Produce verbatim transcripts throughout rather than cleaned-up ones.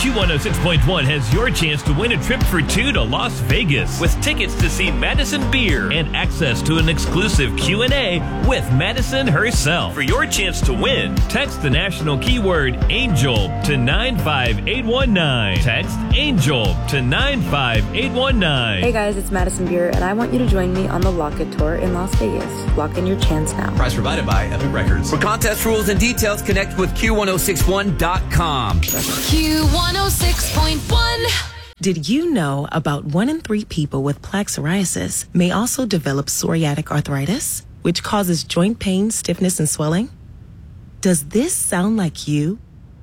Q one oh six point one has your chance to win a trip for two to Las Vegas with tickets to see Madison Beer and access to an exclusive Q and A with Madison herself. For your chance to win, text the national keyword ANGEL to nine five eight one nine. Text ANGEL to nine five eight one nine. Hey guys, it's Madison Beer, and I want you to join me on the Lock It Tour in Las Vegas. Lock in your chance now. Prize provided by Epic Records. For contest rules and details, connect with Q one oh six one dot com. Q one oh six point one. Did you know about one in three people with plaque psoriasis may also develop psoriatic arthritis, which causes joint pain, stiffness, and swelling? Does this sound like you?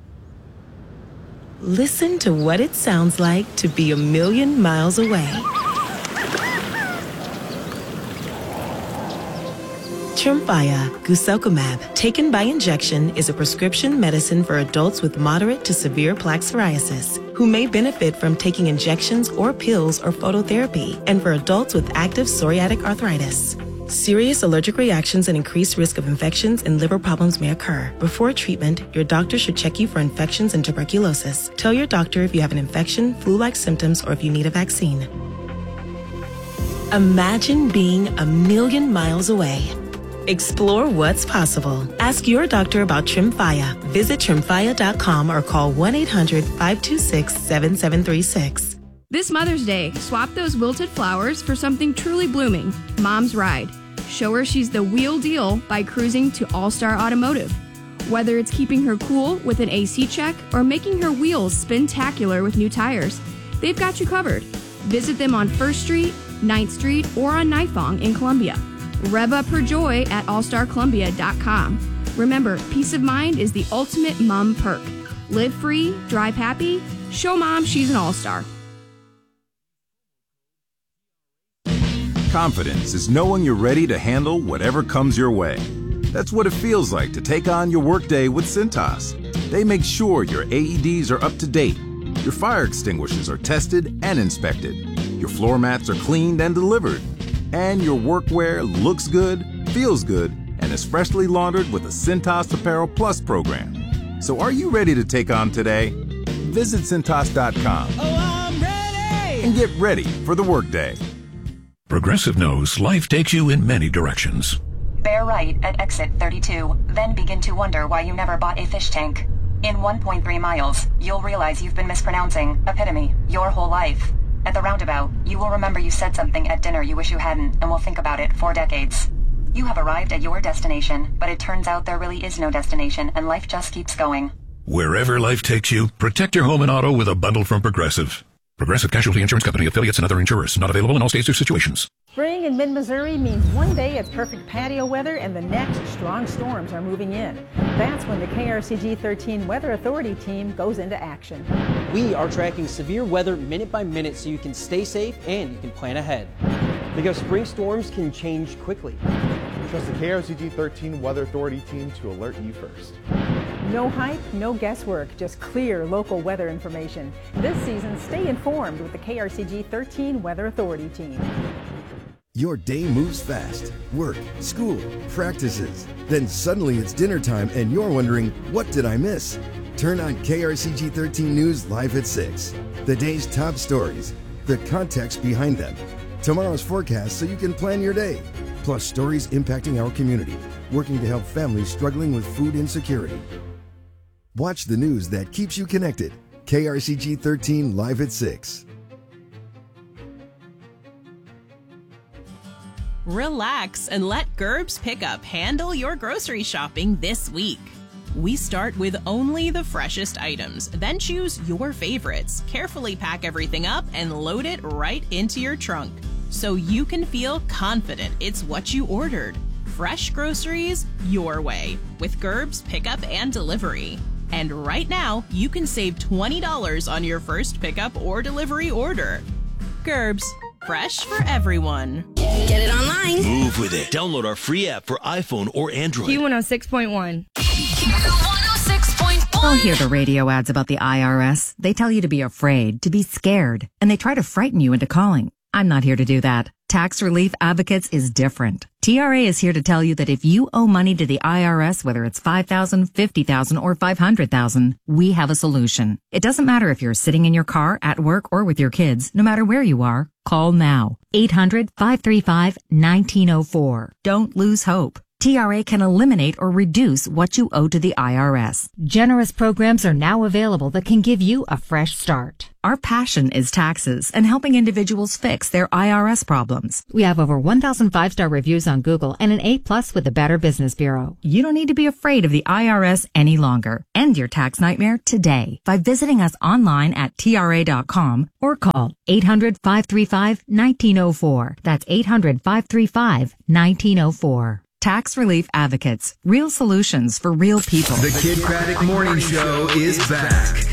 Listen to what it sounds like to be a million miles away. Tremfya guselkumab, taken by injection, is a prescription medicine for adults with moderate to severe plaque psoriasis who may benefit from taking injections or pills or phototherapy, and for adults with active psoriatic arthritis. Serious allergic reactions and increased risk of infections and liver problems may occur. Before treatment, your doctor should check you for infections and tuberculosis. Tell your doctor if you have an infection, flu-like symptoms, or if you need a vaccine. Imagine being a million miles away. Explore what's possible. Ask your doctor about Tremfya. Visit tremfya dot com or call one eight hundred five two six seven seven three six. This Mother's Day, swap those wilted flowers for something truly blooming. Mom's Ride. Show her she's the wheel deal by cruising to All-Star Automotive. Whether it's keeping her cool with an A C check or making her wheels spin-tacular with new tires, they've got you covered. Visit them on First Street, ninth Street, or on Nifong in Columbia. Rev up her joy at all star columbia dot com. Remember, peace of mind is the ultimate mom perk. Live free, drive happy, show mom she's an all-star. Confidence is knowing you're ready to handle whatever comes your way. That's what it feels like to take on your workday with Cintas. They make sure your A E Ds are up to date, your fire extinguishers are tested and inspected, your floor mats are cleaned and delivered, and your workwear looks good, feels good, and is freshly laundered with the Cintas Apparel Plus program. So are you ready to take on today? Visit Cintas dot com oh, I'm ready! and get ready for the workday. Progressive knows life takes you in many directions. Bear right at exit thirty-two, then begin to wonder why you never bought a fish tank. In one point three miles, you'll realize you've been mispronouncing epitome your whole life. At the roundabout, you will remember you said something at dinner you wish you hadn't, and will think about it for decades. You have arrived at your destination, but it turns out there really is no destination, and life just keeps going. Wherever life takes you, protect your home and auto with a bundle from Progressive. Progressive Casualty Insurance Company, affiliates, and other insurers. Not available in all states or situations. Spring in mid-Missouri means one day it's perfect patio weather and the next strong storms are moving in. That's when the K R C G thirteen Weather Authority team goes into action. We are tracking severe weather minute by minute so you can stay safe and you can plan ahead. Because spring storms can change quickly. Trust the K R C G thirteen Weather Authority team to alert you first. No hype, no guesswork, just clear local weather information. This season, stay informed with the K R C G thirteen Weather Authority team. Your day moves fast. Work, school, practices. Then suddenly it's dinner time and you're wondering, what did I miss? Turn on K R C G thirteen News live at six. The day's top stories, the context behind them, tomorrow's forecast so you can plan your day, plus stories impacting our community, working to help families struggling with food insecurity. Watch the news that keeps you connected. K R C G thirteen live at six. Relax and let Gerb's Pickup handle your grocery shopping this week. We start with only the freshest items, then choose your favorites, carefully pack everything up, and load it right into your trunk so you can feel confident it's what you ordered. Fresh groceries your way with Gerb's Pickup and Delivery. And right now, you can save twenty dollars on your first pickup or delivery order. Gerb's, fresh for everyone. Get it online. Move with it. Download our free app for iPhone or Android. Q one oh six point one. Q one oh six point one. I'll hear the radio ads about the I R S. They tell you to be afraid, to be scared, and they try to frighten you into calling. I'm not here to do that. Tax Relief Advocates is different. T R A is here to tell you that if you owe money to the I R S, whether it's five thousand dollars, fifty thousand dollars, or five hundred thousand dollars, we have a solution. It doesn't matter if you're sitting in your car, at work, or with your kids. No matter where you are, call now. eight hundred, five three five, one nine zero four. Don't lose hope. T R A can eliminate or reduce what you owe to the I R S. Generous programs are now available that can give you a fresh start. Our passion is taxes and helping individuals fix their I R S problems. We have over one thousand five-star reviews on Google and an A plus with the Better Business Bureau. You don't need to be afraid of the I R S any longer. End your tax nightmare today by visiting us online at T R A dot com or call eight hundred, five three five, one nine zero four. That's eight hundred, five three five, one nine zero four. Tax Relief Advocates. Real solutions for real people. The Kid Craddock Morning Show is back.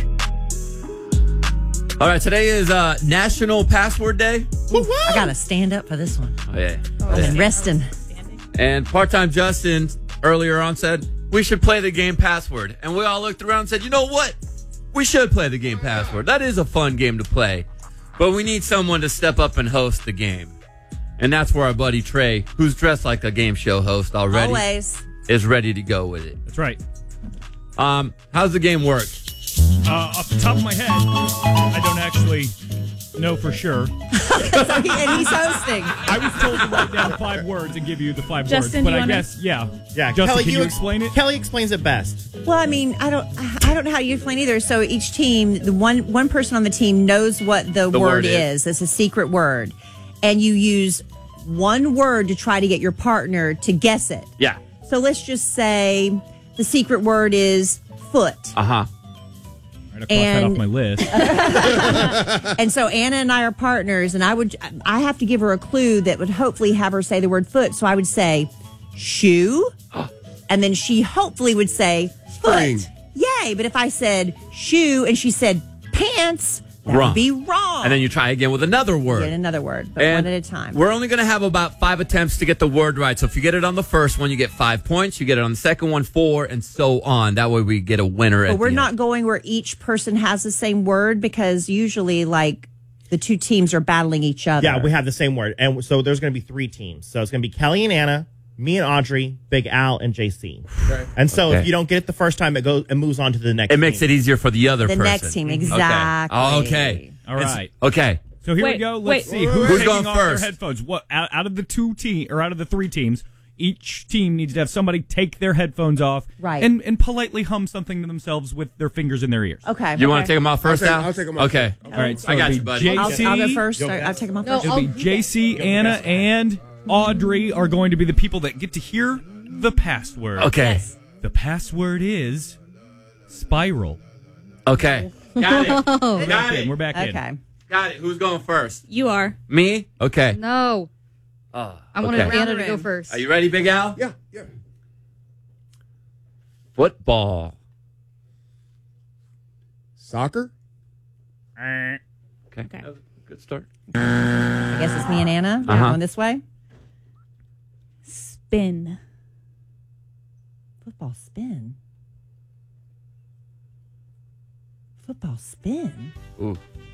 All right, today is uh, National Password Day. I got to stand up for this one. Oh, yeah. I've been resting. And part-time Justin earlier on said, we should play the game Password. And we all looked around and said, you know what? We should play the game Password. That is a fun game to play. But we need someone to step up and host the game. And that's where our buddy Trey, who's dressed like a game show host already, Always. is ready to go with it. That's right. Um, how's the game work? Uh, off the top of my head, I don't actually know for sure. and he's hosting. I was told to write down five words and give you the five Justin, words, but you I wanna- guess, yeah. Yeah, Justin, Kelly, can you, you ex- explain it? Kelly explains it best. Well, I mean, I don't, I don't know how you explain either. So each team, the one one person on the team knows what the, The word, word is. is. It's a secret word, and you use one word to try to get your partner to guess it. Yeah. So let's just say the secret word is foot. Uh-huh. All right, I'll cross that off my list. And so Anna and I are partners, and I would I have to give her a clue that would hopefully have her say the word foot. So I would say shoe, and then she hopefully would say foot. Spring. Yay! But if I said shoe and she said pants, that Wrong. would be wrong. And then you try again with another word. Get another word, but And one at a time. We're only going to have about five attempts to get the word right. So if you get it on the first one, you get five points. You get it on the second one, four, and so on. That way we get a winner at But we're the not end. going where each person has the same word, because usually, like, the two teams are battling each other. Yeah, we have the same word. And so there's going to be three teams. So it's going to be Kelly and Anna, me and Audrey, Big Al, and J C. And so Okay. if you don't get it the first time, it goes it moves on to the next It makes team. it easier for the other The person. next team, Okay. exactly. Oh, okay. All right. Okay. So here we Wait, go. Let's wait. see who's, Who's taking going off first? their headphones. What out, out of the two team or out of the three teams, each team needs to have somebody take their headphones off, Right. and and politely hum something to themselves with their fingers in their ears. Okay. You want to take them off first, I'll take- Al? I'll take 'em off. Okay. All right. So I got it'll you, be buddy. J I'll, C, I'll go first. Or I'll take them off first. It'll be J C, Anna, and Audrey are going to be the people that get to hear the password. Okay. Yes. The password is spiral. Okay. Got it. Oh. We're Got back it. in. We're back in. Okay. Got it. Who's going first? You are. Me? Okay. No. Oh, I wanted okay. Anna to go first. Are you ready, Big Al? Yeah, yeah. Football. Soccer? Okay. Okay. That was a good start. I guess it's me and Anna. We're Uh-huh. going this way. Spin. Football spin. Football spin. Ooh.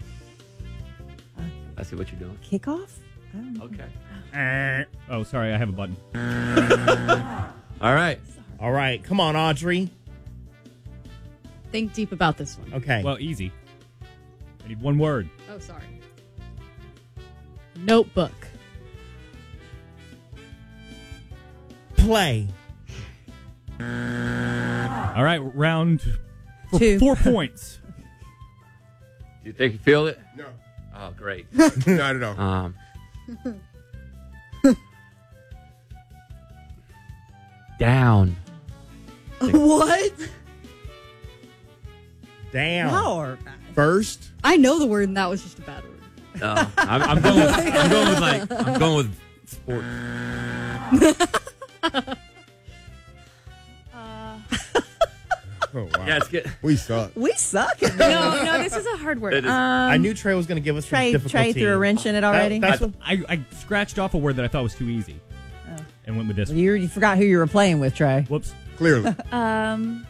I see what you're doing. Kickoff? I don't know. Okay. Oh, sorry. I have a button. All right. All right. Come on, Audrey. Think deep about this one. Okay. Well, easy. I need one word. Oh, sorry. Notebook. Play. All right. Round for Two. four points. Do you think you feel it? No. Oh, great. Not at all. Um. Down. What? Down. No. First? I know the word, and that was just a bad word. No, I'm, I'm going. With, I'm going with like. I'm going with sport. Oh, wow. Yeah, it's good. We suck. We suck at No, no, this is a hard word. It is- Um, I knew Trey was going to give us Trey, some difficulty. Trey threw a wrench in it already. That- that's I, what- I, I scratched off a word that I thought was too easy, Oh. and went with this. you, you forgot who you were playing with, Trey. Whoops. Clearly. um,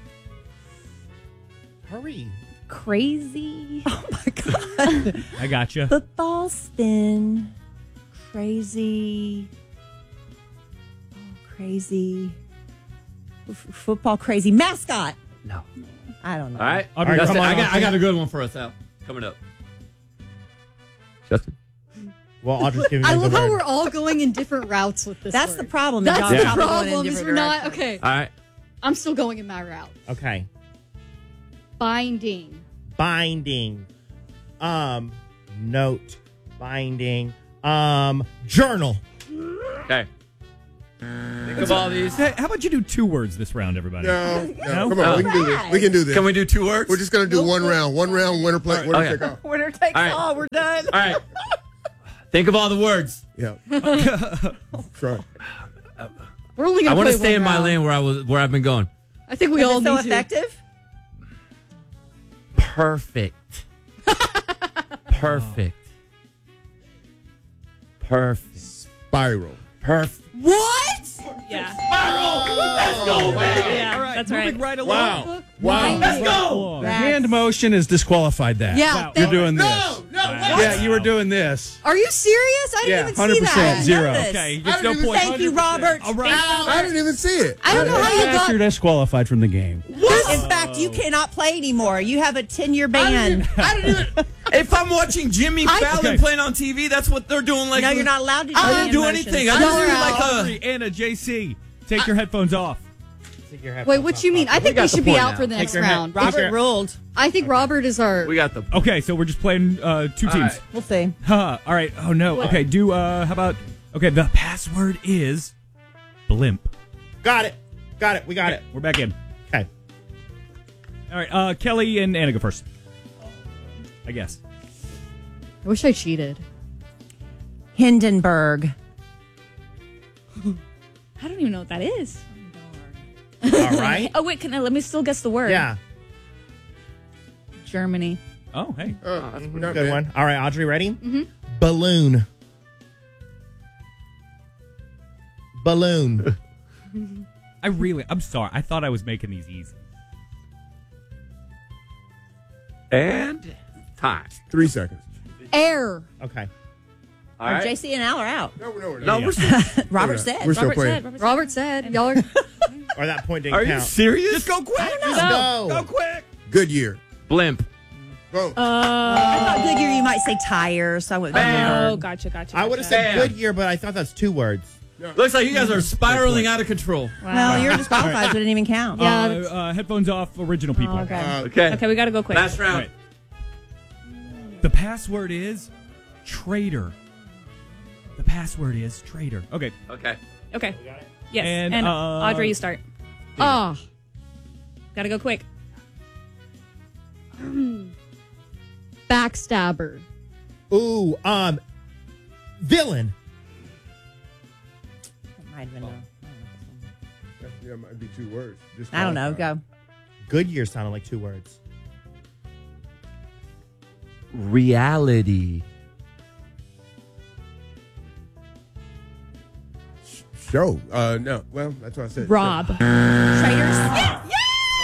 Hurry. crazy. Oh my god. I got you. Football spin. crazy. Oh, crazy. F- football crazy mascot. No. I don't know. All right. Audrey, That's come it. on, I got, Audrey. I got a good one for us, Al. Coming up. Justin. Well, Audrey's giving I you love the how word. we're all going in different routes with this. That's word. the problem. That's Y'all the probably going in problem. Is different we're not directions. okay. All right. I'm still going in my route. Okay. Binding. Binding. Um, note. Binding. Um, journal. Okay. Think of all these. Hey, how about you do two words this round, everybody? No, no, No? come on, we can do this. We can do this. Can we do two words? We're just gonna do one round. One round, winner play, winner Okay. take all. Winner takes All right. all. We're done. All right. Think of all the words. Yeah. Try. We're only I going want play to stay one in my round. lane where I was, where I've been going. I think we Is all it so need to. effective? Perfect. Perfect. Perfect. Spiral. Perfect. What? Yeah. Let's go, baby. Yeah, All right, that's moving right. right along. Wow. Wow. Let's go. The hand motion has disqualified that. Yeah, Wow. You're doing this. No, no, Yeah, you were doing this. Are you serious? I didn't Yeah, even see one hundred percent, that. zero. Notice. Okay, I it's no didn't even- point. Thank you, one hundred percent. Robert. All right. I didn't even see it. I don't know how you got. You're disqualified from the game. In fact, you cannot play anymore. You have a ten-year ban. I didn't even. If I'm watching Jimmy I- Fallon Okay. playing on T V, that's what they're doing. Like, No, you're not allowed to do I hand didn't do motions. anything. I Y'all just are did out. like a. Audrey, Anna, J C, take your headphones off. Take your headphones Wait, what off, you mean? I Audrey. think got we the should be point out now. for the Take next your head- round. take your- Robert ruled. I think Robert is our. We got the. Okay, so we're just playing uh, two All teams. right. We'll see. Huh. All right. Oh no. Okay. Do uh, how about? Okay. The password is blimp. Got it. Got it. We got Okay, it. we're back in. Okay. All right. Uh, Kelly and Anna go first. I guess. I wish I cheated. Hindenburg. I don't even know what that is. All right. Oh, wait, can I, let me still guess the word. Yeah. Germany. Oh, hey. Oh, that's not Good bad. one. All right, Audrey, ready? Mm-hmm. Balloon. Balloon. I really. I'm sorry. I thought I was making these easy. And time. Three seconds. Air. Okay. All Our right. J C and Al are out. No, no, No, no. we're still, Robert said. We're still Robert playing. said. Robert, Robert said. Y'all are. Or that point didn't Are you count. serious? Just go quick. Just go. Go quick. Good year. Blimp. Go. Uh, I thought Goodyear you might say tire, so I went oh, gotcha, gotcha. I would have gotcha. said Bam. good year, but I thought that's two words. Looks like you guys are spiraling out of control. Well, you're disqualified, so it didn't even count. Yeah, Uh, that's- uh, headphones off. Original people. Oh, okay. Uh, Okay. Okay, we got to go quick. Last round. Right. The password is traitor. The password is traitor. Okay. Okay. Okay. Yes. And, And, uh, Audrey, you start. Oh. Got to go quick. Backstabber. Ooh, um, villain. Might have been no. Yeah, it might be two words. Just I don't know. qualified. Go. Good year sounded like two words. Reality. Show. Uh, no. Well, that's what I said. Rob. Traders. Yeah. Yeah.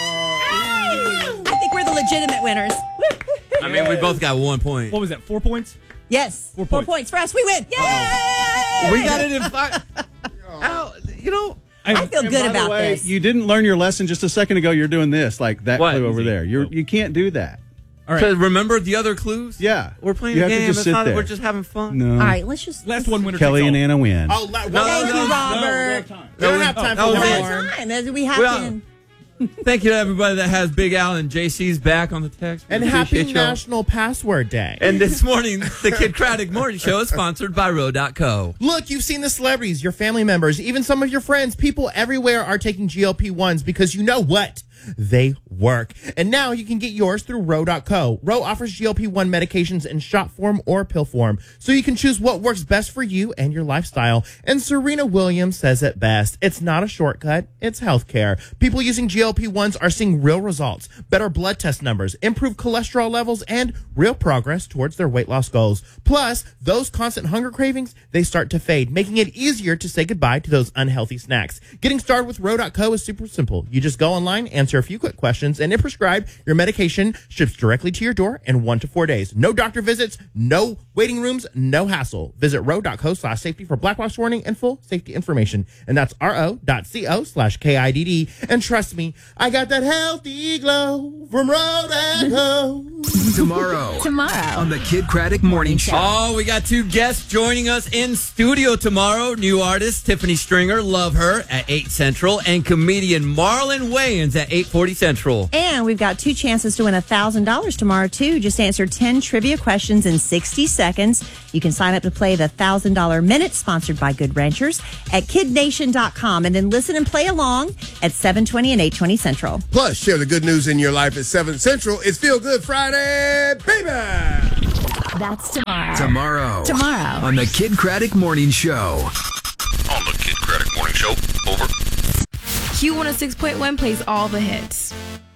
I think we're the legitimate winners. I mean, we both got one point. What was that? Four points? Yes. Four Four points. points for us. We win. Yay! We got it in five. Al, you know, I feel And good by about the way, this. You didn't learn your lesson just a second ago. You're doing this, like that What? clue over Easy. there. You you can't do that. All to right. remember the other clues? Yeah, We're playing you a have game. to just It's sit not, there. we're just having fun. No. All right, let's just. Last one winner Kelly takes and all. Anna win. Oh, la- No, well, Thank no, you, no, Robert. we don't have time that for was one it. more. Time. As we have Well, to. Thank you to everybody that has Big Al and J C's back on the text. We And happy appreciate y'all. National Password Day. And this morning, the Kid Craddock Morning Show is sponsored by Row dot co. Look, you've seen the celebrities, your family members, even some of your friends. People everywhere are taking G L P ones because you know what? They work. And now you can get yours through Row dot co. Row offers G L P one medications in shot form or pill form, so you can choose what works best for you and your lifestyle. And Serena Williams says it best. It's not a shortcut, it's healthcare. People using G L P ones are seeing real results, better blood test numbers, improved cholesterol levels, and real progress towards their weight loss goals. Plus, those constant hunger cravings, they start to fade, making it easier to say goodbye to those unhealthy snacks. Getting started with Row dot co is super simple. You just go online, answer answer a few quick questions, and if prescribed, your medication ships directly to your door in one to four days. No doctor visits, no waiting rooms, no hassle. Visit ro.co slash safety for black box warning and full safety information. And that's ro.co slash K I D D. And trust me, I got that healthy glow from ro.co. Tomorrow. Tomorrow. On the Kid Craddock Morning Show. Oh, we got two guests joining us in studio tomorrow. New artist Tiffany Stringer, love her, at eight Central, and comedian Marlon Wayans at eight forty Central. And we've got two chances to win one thousand dollars tomorrow, too. Just answer ten trivia questions in sixty seconds. You can sign up to play the one thousand dollars Minute, sponsored by Good Ranchers, at kid nation dot com. And then listen and play along at seven twenty and eight twenty Central. Plus, share the good news in your life at seven Central. It's Feel Good Friday, baby! That's tomorrow. Tomorrow. Tomorrow. On the Kid Craddock Morning Show. On the Kid Craddock Morning Show. Over. Q one oh six point one plays all the hits.